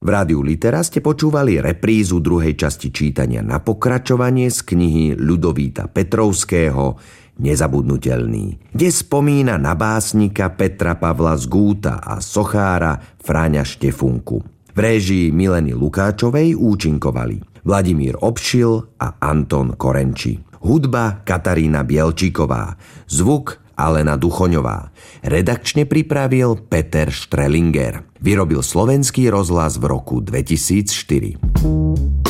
V Rádiu Litera ste počúvali reprízu druhej časti čítania na pokračovanie z knihy Ľudovíta Petrovského Nezabudnutelný, kde spomína na básnika Petra Pavla Zgúta a sochára Fráňa Štefunku. V réžii Mileny Lukáčovej účinkovali Vladimír Obšil a Anton Korenči. Hudba Katarína Bielčíková, zvuk Alena Duchoňová. Redakčne pripravil Peter Strelinger. Vyrobil Slovenský rozhlas v roku 2004.